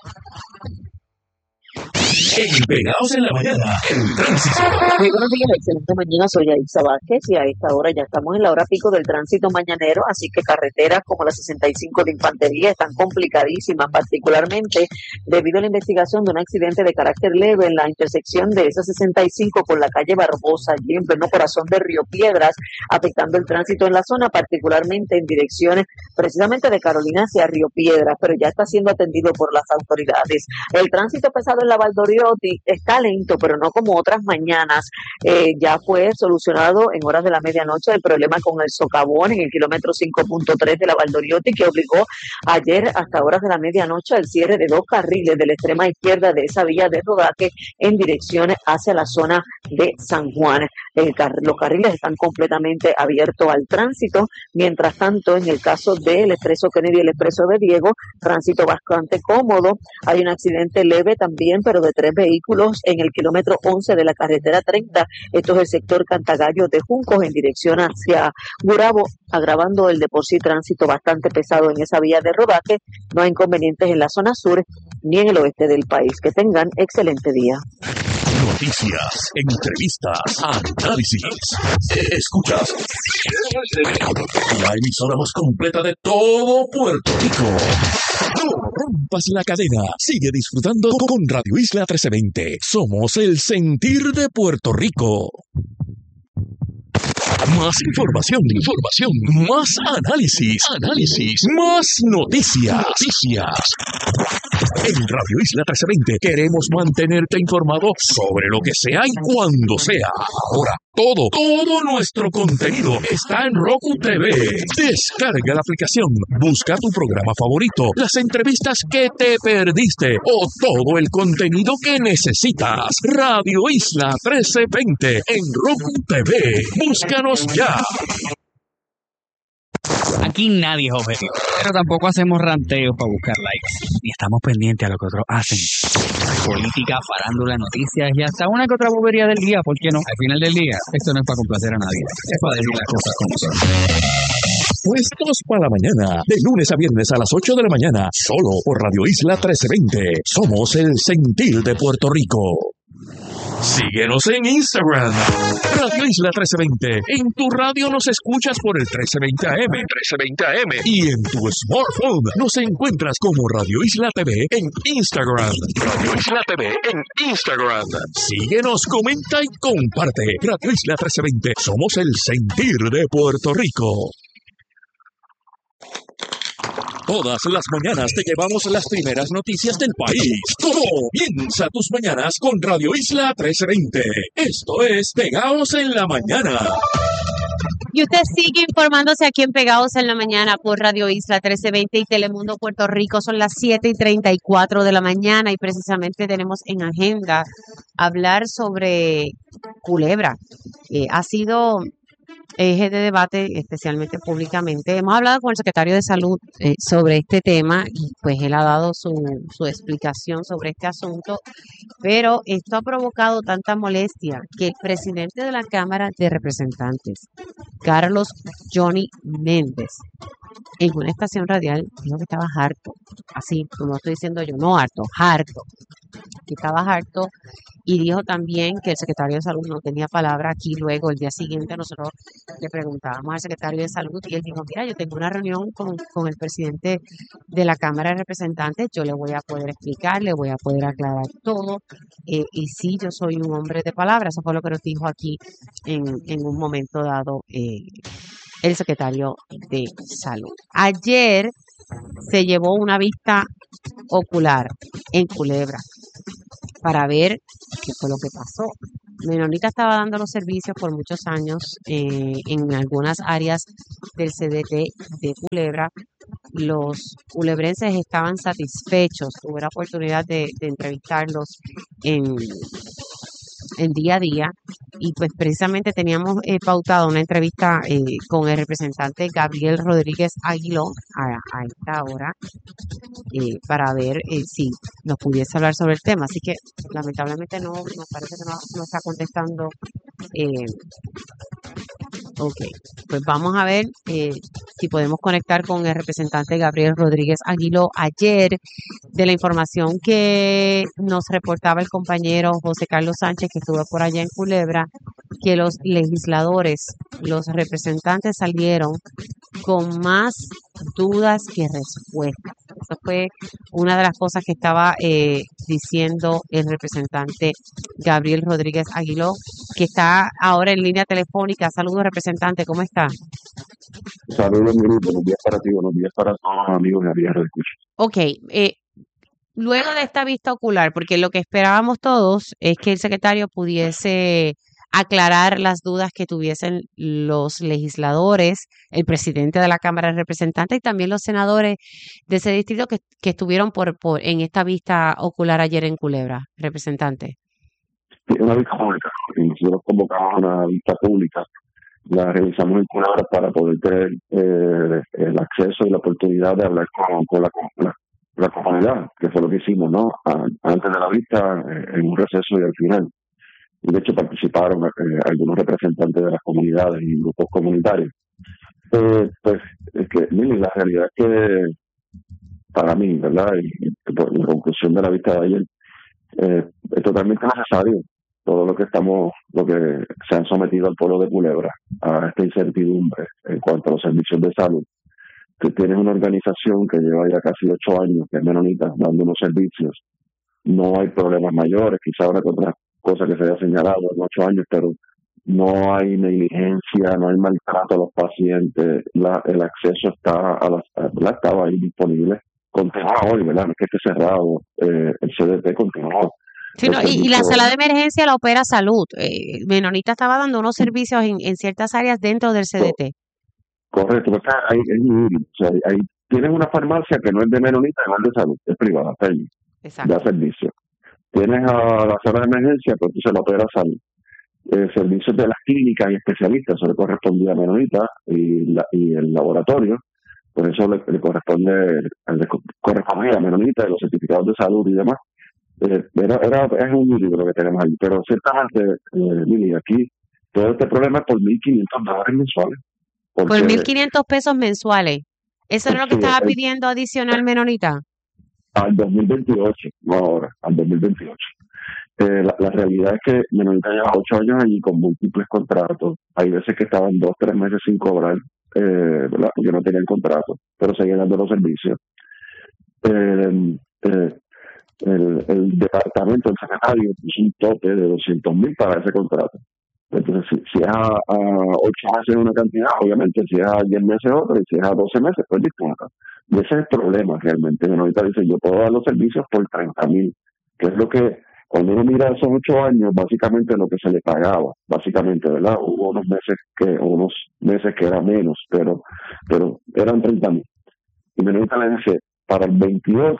En Pegados en la Mañana, el tránsito.
Muy buenos días, excelente mañana, soy Aixa Vázquez y a esta hora ya estamos en la hora pico del tránsito mañanero, así que carreteras como la 65 de Infantería están complicadísimas, particularmente debido a la investigación de un accidente de carácter leve en la intersección de esa 65 con la calle Barbosa, allí en pleno corazón de Río Piedras, afectando el tránsito en la zona, particularmente en direcciones precisamente de Carolina hacia Río Piedras, pero ya está siendo atendido por las autoridades. El tránsito pesado en la Valdoriotti está lento, pero no como otras mañanas. Ya fue solucionado en horas de la medianoche el problema con el socavón en el kilómetro 5.3 de la Valdoriotti, que obligó ayer hasta horas de la medianoche al cierre de 2 carriles de la extrema izquierda de esa vía de rodaje en dirección hacia la zona de San Juan. Los carriles están completamente abiertos al tránsito. Mientras tanto, en el caso del Expreso Kennedy y el Expreso de Diego, tránsito bastante cómodo. Hay un accidente leve también, pero de 3 vehículos en el kilómetro 11 de la carretera 30. Esto es el sector Cantagallo de Juncos en dirección hacia Gurabo, agravando el de por sí tránsito bastante pesado en esa vía de rodaje. No hay inconvenientes en la zona sur ni en el oeste del país. Que tengan excelente día.
Noticias, entrevistas, análisis. Escuchas la emisora más completa de todo Puerto Rico. No rompas la cadena. Sigue disfrutando con Radio Isla 1320. Somos el sentir de Puerto Rico. Más información, más análisis, más noticias. En Radio Isla 1320 queremos mantenerte informado sobre lo que sea y cuando sea. Ahora, todo nuestro contenido está en Roku TV. Descarga la aplicación, busca tu programa favorito, las entrevistas que te perdiste o todo el contenido que necesitas. Radio Isla 1320 en Roku TV. Búscanos ya.
Aquí nadie es objetivo, pero tampoco hacemos ranteos para buscar likes, ni estamos pendientes a lo que otros hacen. Política, farándula, noticias y hasta una que otra bobería del día, ¿por qué no? Al final del día, esto no es para complacer a nadie, es para decir las cosas como son.
Puestos para la mañana, de lunes a viernes a las 8 de la mañana, solo por Radio Isla 1320. Somos el sentir de Puerto Rico. Síguenos en Instagram, Radio Isla 1320. En tu radio nos escuchas por el 1320 AM. Y en tu smartphone nos encuentras como Radio Isla TV en Instagram. Radio Isla TV en Instagram. Síguenos, comenta y comparte. Radio Isla 1320. Somos el sentir de Puerto Rico. Todas las mañanas te llevamos las primeras noticias del país. Comienza tus mañanas con Radio Isla 1320. Esto es Pegados en la Mañana.
Y usted sigue informándose aquí en Pegados en la Mañana por Radio Isla 1320 y Telemundo Puerto Rico. Son las 7:34 de la mañana y precisamente tenemos en agenda hablar sobre Culebra. Ha sido eje de debate, especialmente públicamente. Hemos hablado con el secretario de Salud sobre este tema y pues él ha dado su explicación sobre este asunto, pero esto ha provocado tanta molestia que el presidente de la Cámara de Representantes, Carlos Johnny Méndez, en una estación radial, dijo que estaba harto, así como estoy diciendo yo, no harto, harto, que estaba harto, y dijo también que el secretario de Salud no tenía palabra. Aquí luego, el día siguiente, nosotros le preguntábamos al secretario de Salud y él dijo, mira, yo tengo una reunión con el presidente de la Cámara de Representantes, yo le voy a poder explicar, le voy a poder aclarar todo, y sí, yo soy un hombre de palabra. Eso fue lo que nos dijo aquí en un momento dado el secretario de Salud. Ayer se llevó una vista ocular en Culebra para ver qué fue lo que pasó. Menonita estaba dando los servicios por muchos años en algunas áreas del CDT de Culebra. Los culebrenses estaban satisfechos. Tuve la oportunidad de entrevistarlos en día a día, y pues precisamente teníamos pautado una entrevista con el representante Gabriel Rodríguez Aguiló a esta hora para ver si nos pudiese hablar sobre el tema. Así que lamentablemente no, nos parece que no está contestando. Ok, pues vamos a ver si podemos conectar con el representante Gabriel Rodríguez Aguiló. Ayer, de la información que nos reportaba el compañero José Carlos Sánchez, que estuvo por allá en Culebra, que los legisladores, los representantes salieron con más dudas que respuestas. Eso fue una de las cosas que estaba diciendo el representante Gabriel Rodríguez Aguiló, que está ahora en línea telefónica. Saludos, representante, ¿cómo está?
Saludos, mi grupo. Buenos días para ti, buenos días para todos los amigos de Arias de Escucha.
Ok, luego de esta vista ocular, porque lo que esperábamos todos es que el secretario pudiese aclarar las dudas que tuviesen los legisladores, el presidente de la Cámara de Representantes y también los senadores de ese distrito que estuvieron en esta vista ocular ayer en Culebra, representante.
Una vista pública. Nosotros convocamos una vista pública, la realizamos en Culebra para poder tener el acceso y la oportunidad de hablar con la comunidad, que fue lo que hicimos, ¿no? Antes de la vista, en un receso y al final. Y de hecho participaron algunos representantes de las comunidades y grupos comunitarios. Pues es que, mire, la realidad es que para mí, ¿verdad? Y por la conclusión de la vista de ayer, es totalmente necesario todo lo que se han sometido al pueblo de Culebra a esta incertidumbre en cuanto a los servicios de salud. Que tienes una organización que lleva ya casi 8 años, que es Menonita, dando unos servicios. No hay problemas mayores, quizá habrá otras cosas que se haya señalado en 8 años, pero no hay negligencia, no hay maltrato a los pacientes, el acceso estaba ahí disponible. Continúa hoy, ¿verdad? No es que esté cerrado, el CDT continúa.
Sí, no, y la sala de emergencia la opera Salud. Menonita estaba dando unos servicios en ciertas áreas dentro del CDT.
Correcto, porque ahí es híbrido. O sea, ahí tienes una farmacia que no es de Menonita, no es de Salud, es privada, está allí, da servicio. Tienes a la sala de emergencia, pues entonces la opera Salud. Servicios de las clínicas y especialistas, eso le correspondía a Menonita y el laboratorio, por eso le correspondía a Menonita y los certificados de salud y demás. Es un libro que tenemos ahí, pero ciertamente, Lili, aquí todo este problema es por $1,500 mensuales.
Por 1.500 pesos mensuales. ¿Eso era lo que estaba pidiendo adicional Menonita?
Al 2028, no ahora, al 2028. La realidad es que Menonita lleva 8 años allí con múltiples contratos. Hay veces que estaban 2, 3 meses sin cobrar, ¿verdad? Porque no tenían contrato, pero seguían dando los servicios. El departamento, el secretario, puso un tope de 200,000 para ese contrato. Entonces, si es a 8 meses una cantidad, obviamente, si es a 10 meses otra, y si es a 12 meses, pues distinta. Y ese es el problema realmente. Menonita dice, yo puedo dar los servicios por 30,000, que es lo que, cuando uno mira esos 8 años, básicamente lo que se le pagaba, básicamente, ¿verdad? Hubo unos meses que era menos, pero eran 30,000. Y Menonita le dice, para el 28,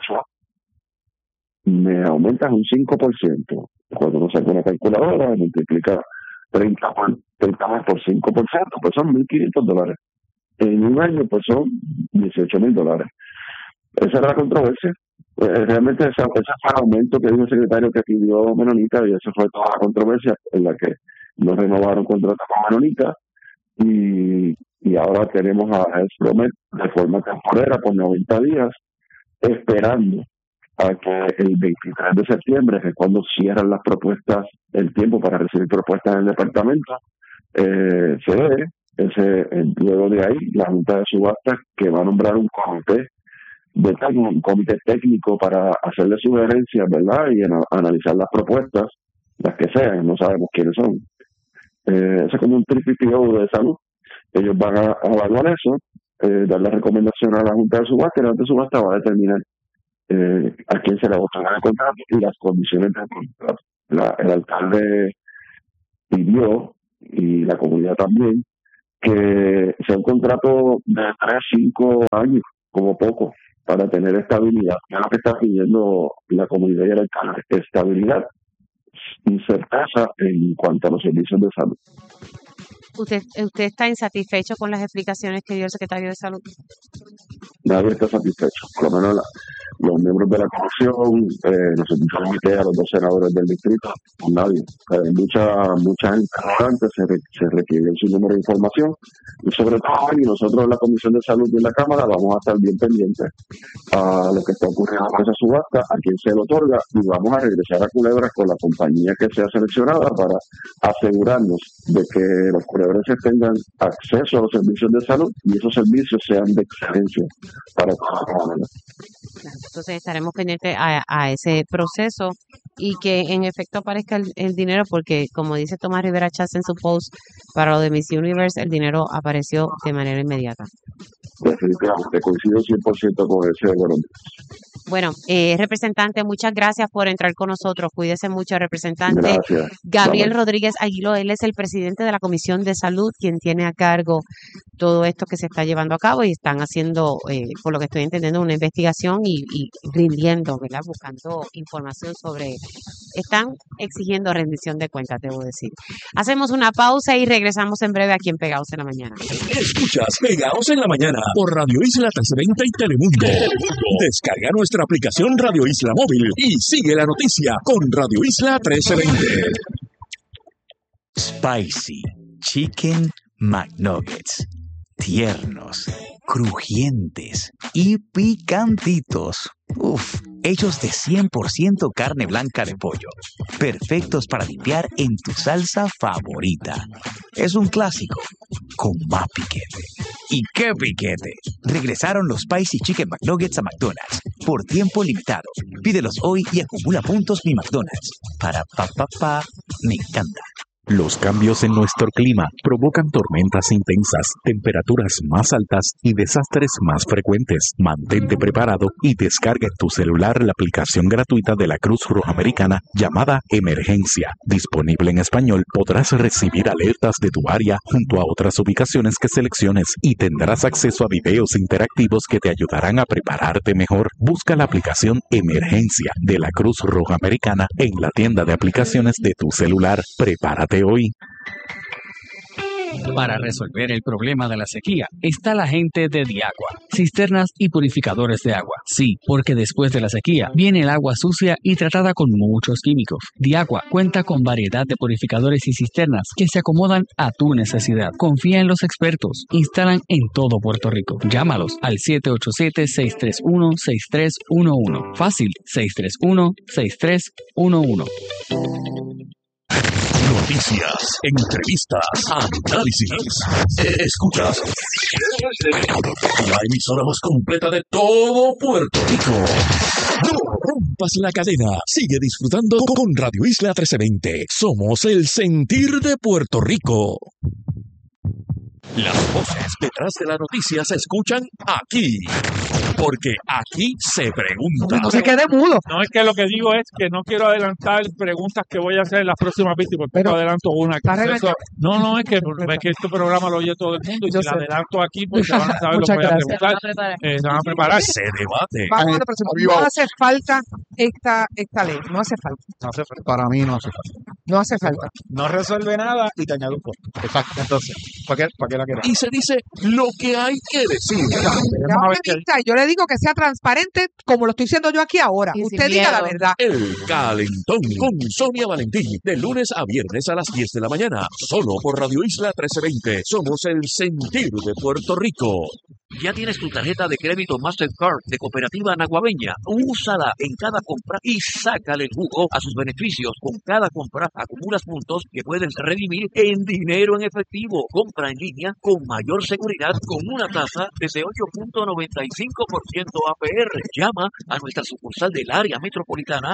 me aumentas un 5%. Cuando uno saca una calculadora, multiplica 30 más por 5%, pues son $1,500. En un año, pues son $18,000. Esa era la controversia. Realmente ese fue el aumento que dijo el secretario que pidió Menonita, y esa fue toda la controversia en la que no renovaron contrato con Menonita, y y ahora tenemos a Espromet de forma temporera por 90 días, esperando a que el 23 de septiembre, que es cuando cierran las propuestas, el tiempo para recibir propuestas en el departamento, se dé. Luego de ahí, la Junta de Subastas, que va a nombrar un comité técnico para hacerle sugerencias, ¿verdad? Y analizar las propuestas, las que sean, no sabemos quiénes son. Eso es como un TPPO de salud. Ellos van a evaluar eso, dar la recomendación a la Junta de Subastas, y la Junta de Subastas va a determinar a quién se le va a otorgar el contrato y las condiciones del contrato. El alcalde pidió, y la comunidad también, que sea un contrato de 3-5 años, como poco, para tener estabilidad. Es lo que está pidiendo la comunidad y el alcalde: estabilidad y certeza en cuanto a los servicios de salud.
¿Usted está insatisfecho con las explicaciones que dio el secretario de Salud?
Nadie está satisfecho, por lo menos los miembros de la comisión, nosotros invité a los 2 senadores del distrito, nadie. Mucha gente se requiere su número de información, y sobre todo, y nosotros en la Comisión de Salud y en la Cámara vamos a estar bien pendientes a lo que está ocurriendo con esa subasta, a quién se le otorga, y vamos a regresar a Culebras con la compañía que sea seleccionada para asegurarnos de que los culebrenses tengan acceso a los servicios de salud y esos servicios sean de excelencia para toda la comunidad.
Entonces estaremos pendientes a ese proceso y que en efecto aparezca el dinero, porque como dice Tomás Rivera Chávez en su post para lo de Miss Universe, el dinero apareció de manera inmediata.
Definitivamente, coincido 100% con ese bueno.
Bueno, representante, muchas gracias por entrar con nosotros. Cuídese mucho, representante.
Gracias.
Gabriel Rodríguez Aguiló, él es el presidente de la Comisión de Salud, quien tiene a cargo todo esto que se está llevando a cabo, y están haciendo, por lo que estoy entendiendo, una investigación y rindiendo, ¿verdad? Buscando información sobre, están exigiendo rendición de cuentas, debo decir. Hacemos una pausa y regresamos en breve aquí en Pegados en la Mañana.
Escuchas Pegados en la Mañana por Radio Isla 1320 y Telemundo. Descarga nuestra aplicación Radio Isla Móvil y sigue la noticia con Radio Isla 1320.
Spicy Chicken McNuggets. Tiernos, crujientes y picantitos. Uf, hechos de 100% carne blanca de pollo. Perfectos para limpiar en tu salsa favorita. Es un clásico con más piquete. ¿Y qué piquete? Regresaron los Spicy Chicken McNuggets a McDonald's por tiempo limitado. Pídelos hoy y acumula puntos Mi McDonald's. Me encanta.
Los cambios en nuestro clima provocan tormentas intensas, temperaturas más altas y desastres más frecuentes. Mantente preparado y descarga en tu celular la aplicación gratuita de la Cruz Roja Americana llamada Emergencia. Disponible en español, podrás recibir alertas de tu área junto a otras ubicaciones que selecciones y tendrás acceso a videos interactivos que te ayudarán a prepararte mejor. Busca la aplicación Emergencia de la Cruz Roja Americana en la tienda de aplicaciones de tu celular. Prepárate hoy.
Para resolver el problema de la sequía está la gente de Diagua, cisternas y purificadores de agua. Sí, porque después de la sequía viene el agua sucia y tratada con muchos químicos. Diagua cuenta con variedad de purificadores y cisternas que se acomodan a tu necesidad. Confía en los expertos. Instalan en todo Puerto Rico. Llámalos al 787-631-6311. Fácil, 631-6311.
Noticias, entrevistas, análisis. Escuchas la emisora más completa de todo Puerto Rico. No rompas la cadena. Sigue disfrutando con Radio Isla 1320. Somos el sentir de Puerto Rico. Las voces detrás de la noticia se escuchan aquí, porque aquí se pregunta.
No se quede mudo. No, es que lo que digo es que no quiero adelantar preguntas que voy a hacer en las próximas víctimas, porque adelanto una. No, es que este programa lo oye todo el mundo, y si la adelanto aquí, pues se van a saber lo que voy a preguntar. Se van a preparar.
Se debate.
Vamos a la próxima. No hace falta esta ley, no hace falta.
Para mí no hace falta.
No hace falta.
No resuelve nada y te añade un costo. Exacto. Entonces, ¿para qué la quieres?
Y se dice lo que hay que decir.
Yo le digo que sea transparente como lo estoy diciendo yo aquí ahora.
Y sin
Usted diga la
miedo.
verdad.
El Calentón con Sonia Valentín, de lunes a viernes a las 10 de la mañana, solo por Radio Isla 1320. Somos el sentir de Puerto Rico.
¿Ya tienes tu tarjeta de crédito Mastercard de Cooperativa Naguabeña? Úsala en cada compra y sácale el jugo a sus beneficios. Con cada compra acumulas puntos que puedes redimir en dinero en efectivo. Compra en línea con mayor seguridad con una tasa desde 8.95% APR. Llama a nuestra sucursal del área metropolitana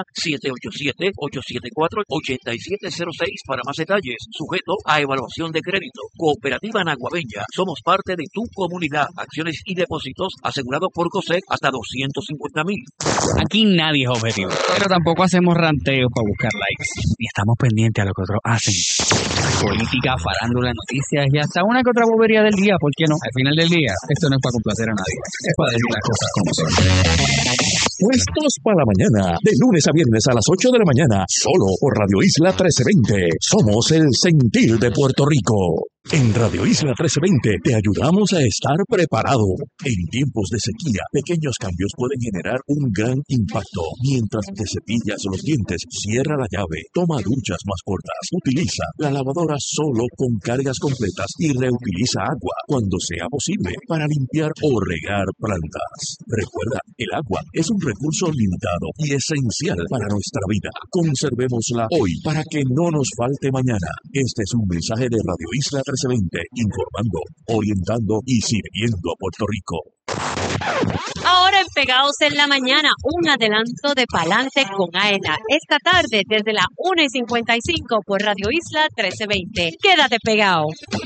787-874-8706 para más detalles. Sujeto a evaluación de crédito. Cooperativa Naguabeña. Somos parte de tu comunidad. Acciones y depósitos asegurados por COSEC hasta 250,000.
Aquí nadie es objetivo, pero tampoco hacemos ranteos para buscar likes. Ni estamos pendientes a lo que otros hacen. Política, farándula, noticias y hasta una que otra bobería del día, ¿por qué no? Al final del día, esto no es para complacer a nadie, es para decir las cosas como son.
Puestos para la mañana, de lunes a viernes a las 8 de la mañana, solo por Radio Isla 1320. Somos el sentir de Puerto Rico. En Radio Isla 1320 te ayudamos a estar preparado. En tiempos de sequía, pequeños cambios pueden generar un gran impacto. Mientras te cepillas los dientes, cierra la llave, toma duchas más cortas, utiliza la lavadora solo con cargas completas y reutiliza agua cuando sea posible para limpiar o regar plantas. Recuerda, el agua es un recurso limitado y esencial para nuestra vida. Conservémosla hoy para que no nos falte mañana. Este es un mensaje de Radio Isla 1320, informando, orientando y sirviendo a Puerto Rico.
Ahora en Pegados en la Mañana, un adelanto de Palante con AELA. Esta tarde desde las 1:55 por Radio Isla 1320. Quédate pegado.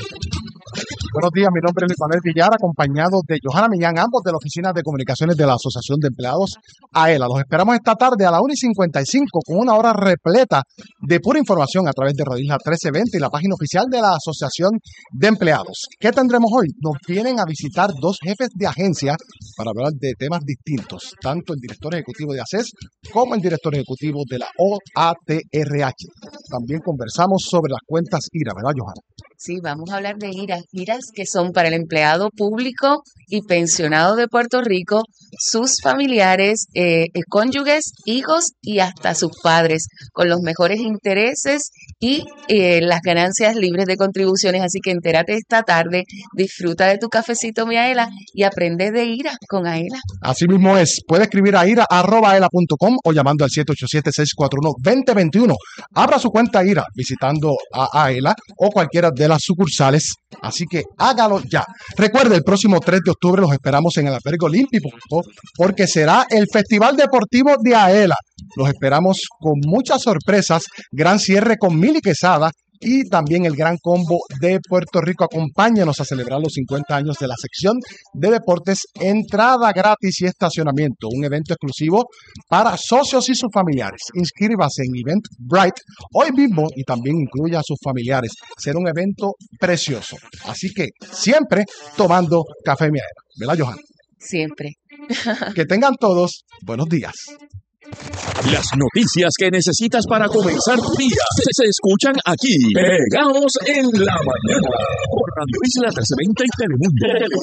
Buenos días, mi nombre es Luis Manuel Villar, acompañado de Johanna Millán, ambos de la Oficina de Comunicaciones de la Asociación de Empleados AELA. Los esperamos esta tarde a las 1:55 con una hora repleta de pura información a través de Radio Isla 1320 y la página oficial de la Asociación de Empleados. ¿Qué tendremos hoy? Nos vienen a visitar dos jefes de agencia para hablar de temas distintos, tanto el director ejecutivo de ACES como el director ejecutivo de la OATRH. También conversamos sobre las cuentas IRA, ¿verdad, Johanna?
Sí, vamos a hablar de IRAs que son para el empleado público y pensionado de Puerto Rico, sus familiares, cónyuges, hijos y hasta sus padres, con los mejores intereses y las ganancias libres de contribuciones. Así que entérate esta tarde, disfruta de tu cafecito, mi Aela, y aprende de IRA con Aela.
Así mismo es. Puede escribir a ira@aela.com o llamando al 787-641-2021. Abra su cuenta IRA visitando a AELA o cualquiera de las sucursales. Así que hágalo ya. Recuerde, el próximo 3 de octubre los esperamos en el Albergue Olímpico porque será el Festival Deportivo de AELA. Los esperamos con muchas sorpresas. Gran cierre con Mili Quesada y también el Gran Combo de Puerto Rico. Acompáñanos a celebrar los 50 años de la sección de deportes, entrada gratis y estacionamiento. Un evento exclusivo para socios y sus familiares. Inscríbase en Eventbrite hoy mismo y también incluya a sus familiares. Será un evento precioso. Así que siempre tomando café miel. ¿Verdad, Johanna?
Siempre.
Que tengan todos buenos días. Las noticias que necesitas para comenzar tu día se escuchan aquí, pegados en la mañana, por Radio Isla 1320 y Telemundo.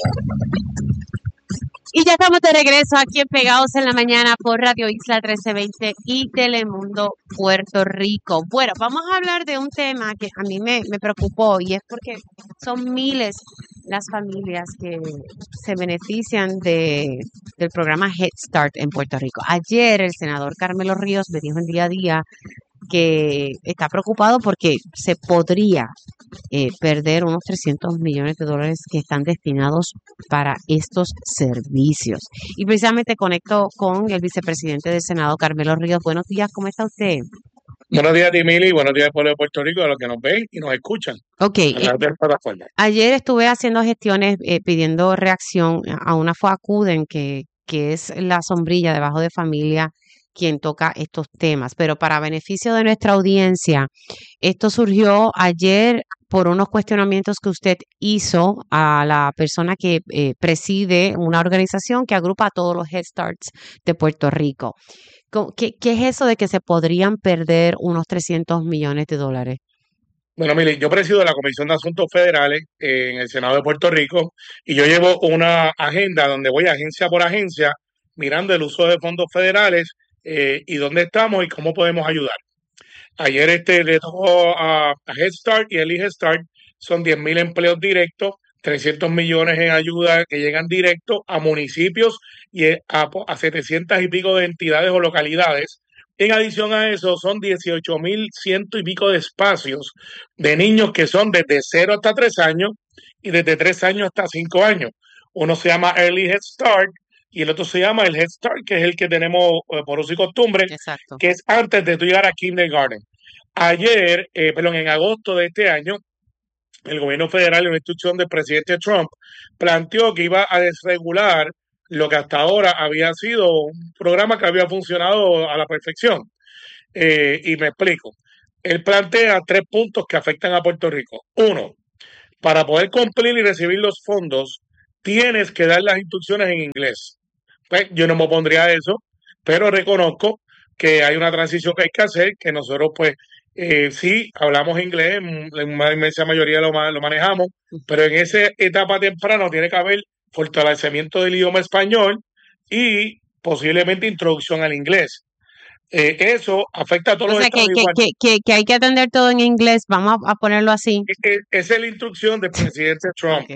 Y ya estamos de regreso aquí en Pegados en la Mañana por Radio Isla 1320 y Telemundo Puerto Rico. Bueno, vamos a hablar de un tema que a mí me preocupó y es porque son miles las familias que se benefician del programa Head Start en Puerto Rico. Ayer el senador Carmelo Ríos me dijo en Día a Día que está preocupado porque se podría perder unos $300 millones que están destinados para estos servicios. Y precisamente conecto con el vicepresidente del Senado, Carmelo Ríos. Buenos días, ¿cómo está usted?
Buenos días, Dimili, buenos días, pueblo de Puerto Rico, a los que nos ven y nos escuchan.
Ok. Ayer estuve haciendo gestiones pidiendo reacción a una FOACUDEN que es la sombrilla debajo de familia quien toca estos temas, pero para beneficio de nuestra audiencia, esto surgió ayer por unos cuestionamientos que usted hizo a la persona que preside una organización que agrupa a todos los Head Starts de Puerto Rico. ¿Qué es eso de que se podrían perder unos $300 millones?
Bueno, mire, yo presido la Comisión de Asuntos Federales en el Senado de Puerto Rico y yo llevo una agenda donde voy agencia por agencia mirando el uso de fondos federales y dónde estamos y cómo podemos ayudar. Ayer le tocó a Head Start y el Head Start, son 10.000 empleos directos, 300 millones en ayuda que llegan directo a municipios y a 700 y pico de entidades o localidades. En adición a eso, son 18.100 y pico de espacios de niños que son desde 0 hasta 3 años y desde 3 años hasta 5 años. Uno se llama Early Head Start y el otro se llama el Head Start, que es el que tenemos por uso y costumbre, que es antes de tú llegar a kindergarten. Ayer, en agosto de este año, el gobierno federal, en una instrucción del presidente Trump, planteó que iba a desregular lo que hasta ahora había sido un programa que había funcionado a la perfección. Y me explico. Él plantea 3 puntos que afectan a Puerto Rico. 1, para poder cumplir y recibir los fondos, tienes que dar las instrucciones en inglés. Pues, yo no me opondría a eso, pero reconozco que hay una transición que hay que hacer, que nosotros pues sí hablamos inglés, la inmensa mayoría lo manejamos, pero en esa etapa temprana tiene que haber fortalecimiento del idioma español y posiblemente introducción al inglés. Eso afecta a todos los estados igual.
Que hay que atender todo en inglés, vamos a ponerlo así.
Esa es la instrucción del presidente Trump.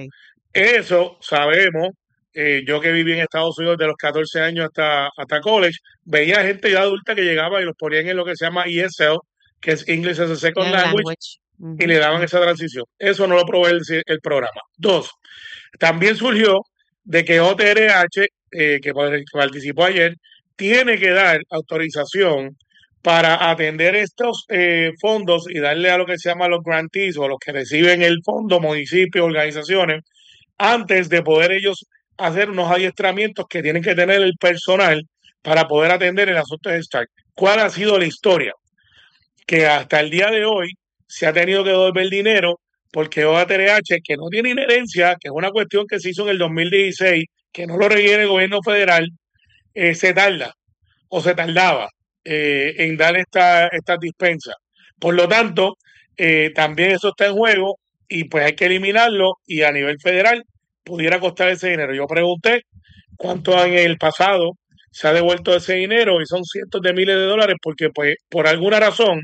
Eso sabemos. Yo que viví en Estados Unidos de los 14 años hasta college, veía gente ya adulta que llegaba y los ponían en lo que se llama ESL, que es English as a Second Language, y le daban esa transición. Eso no lo provee el programa. 2, también surgió de que OTRH, que participó ayer, tiene que dar autorización para atender estos fondos y darle a lo que se llama los grantees o los que reciben el fondo, municipios, organizaciones, antes de poder ellos hacer unos adiestramientos que tienen que tener el personal para poder atender el asunto de START. ¿Cuál ha sido la historia? Que hasta el día de hoy se ha tenido que devolver dinero porque OATRH, que no tiene inherencia, que es una cuestión que se hizo en el 2016, que no lo requiere el gobierno federal, se tarda o se tardaba en dar esta dispensa. Por lo tanto, también eso está en juego y pues hay que eliminarlo y a nivel federal pudiera costar ese dinero. Yo pregunté cuánto en el pasado se ha devuelto ese dinero y son cientos de miles de dólares porque pues por alguna razón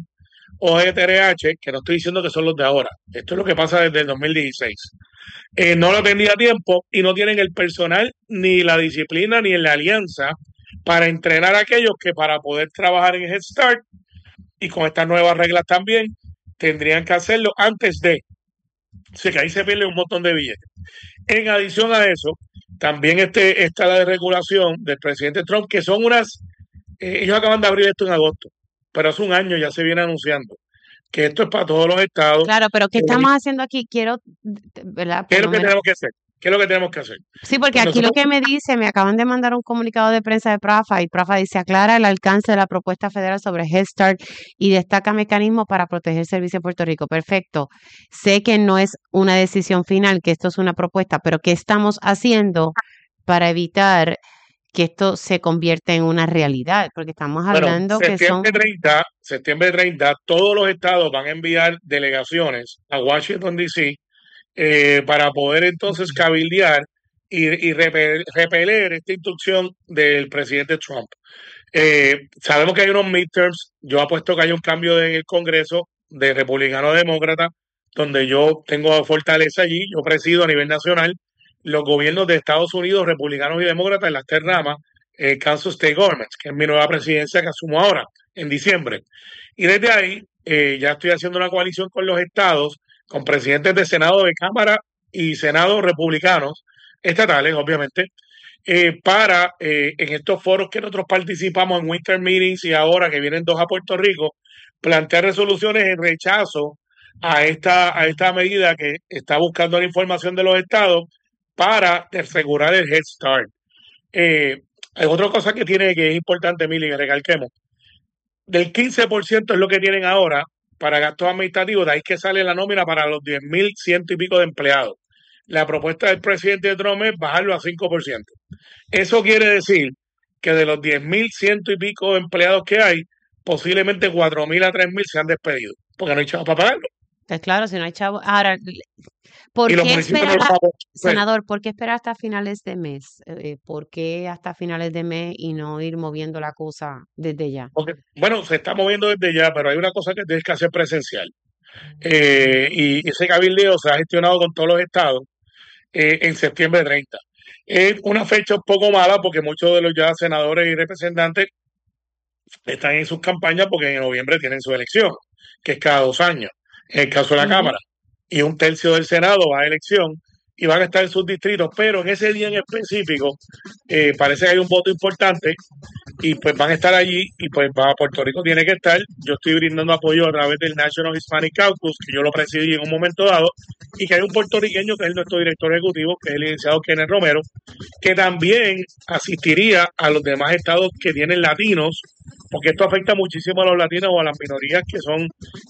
OETRH, que no estoy diciendo que son los de ahora, esto es lo que pasa desde el 2016, no lo tenía a tiempo y no tienen el personal ni la disciplina ni la alianza para entrenar a aquellos que para poder trabajar en Head Start y con estas nuevas reglas también tendrían que hacerlo antes de. Así que ahí se pierde un montón de billetes. En adición a eso, también está la desregulación del presidente Trump, que son ellos acaban de abrir esto en agosto, pero hace un año ya se viene anunciando que esto es para todos los estados.
Claro, pero ¿qué estamos haciendo aquí? ¿Verdad?
¿Qué es lo que tenemos que hacer? ¿Qué es lo que tenemos que hacer?
Sí, porque aquí lo que me me acaban de mandar un comunicado de prensa de PRAFA y PRAFA dice aclara el alcance de la propuesta federal sobre Head Start y destaca mecanismos para proteger el servicio de Puerto Rico. Perfecto. Sé que no es una decisión final, que esto es una propuesta, pero ¿qué estamos haciendo para evitar que esto se convierta en una realidad? Porque estamos hablando que son...
Septiembre 30, todos los estados van a enviar delegaciones a Washington, D.C., para poder entonces cabildear y repeler esta instrucción del presidente Trump. Sabemos que hay unos midterms, yo apuesto que hay un cambio en el Congreso de republicano a demócrata, donde yo tengo fortaleza allí, yo presido a nivel nacional los gobiernos de Estados Unidos, republicanos y demócratas en las 3 ramas, Kansas State Government, que es mi nueva presidencia que asumo ahora, en diciembre. Y desde ahí ya estoy haciendo una coalición con los estados, con presidentes de Senado, de Cámara y Senado republicanos, estatales, obviamente, para en estos foros que nosotros participamos en Winter Meetings y ahora que vienen 2 a Puerto Rico, plantear resoluciones en rechazo a esta medida que está buscando la información de los estados para asegurar el Head Start. Hay otra cosa que es importante, Mili, que recalquemos. Del 15% es lo que tienen ahora para gastos administrativos, de ahí que sale la nómina para los 10.100 y pico de empleados. La propuesta del presidente Trump es bajarlo a 5%. Eso quiere decir que de los 10.100 y pico de empleados que hay, posiblemente 4.000 a 3.000 se han despedido, porque no hay chavos para pagarlo.
Pues claro, si no hay chavo. Ahora, ¿por
Y los
qué
municipios no
esperar,
lo pagan.
senador, por qué esperar hasta finales de mes? ¿Por qué hasta finales de mes y no ir moviendo la cosa desde ya?
Porque, bueno, se está moviendo desde ya, pero hay una cosa que tienes que hacer presencial. Y ese cabildeo se ha gestionado con todos los estados en septiembre 30. Es una fecha un poco mala porque muchos de los ya senadores y representantes están en sus campañas porque en noviembre tienen su elección, que es cada 2 años, en el caso de la Cámara. Y 1/3 del Senado va a elección y van a estar en sus distritos, pero en ese día en específico parece que hay un voto importante y pues van a estar allí y pues Puerto Rico tiene que estar. Yo estoy brindando apoyo a través del National Hispanic Caucus, que yo lo presidí en un momento dado, y que hay un puertorriqueño que es nuestro director ejecutivo, que es el licenciado Kenneth Romero, que también asistiría a los demás estados que tienen latinos, porque esto afecta muchísimo a los latinos o a las minorías que son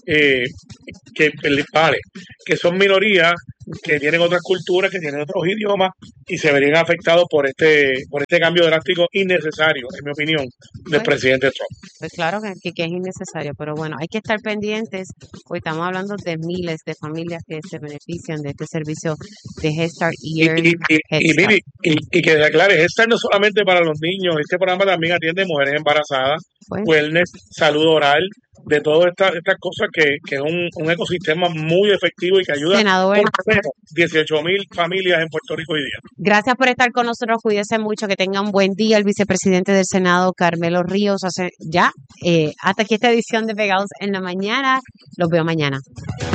que son minorías que tienen otras culturas, que tienen otros idiomas y se verían afectados por este cambio drástico innecesario, en mi opinión, del presidente Trump.
Pues claro que es innecesario, pero bueno, hay que estar pendientes, porque estamos hablando de miles de familias que se benefician de este servicio de Head Start y
que se aclare, Head Start no solamente para los niños, este programa también atiende mujeres embarazadas, wellness, salud oral, de todas estas cosas que es un ecosistema muy efectivo y que ayuda
Senador,
por lo menos 18,000 familias en Puerto Rico hoy día.
gracias por estar con nosotros, cuídense mucho, que tengan un buen día. El vicepresidente del Senado, Carmelo Ríos, hasta aquí esta edición de Pegados en la Mañana. Los veo mañana.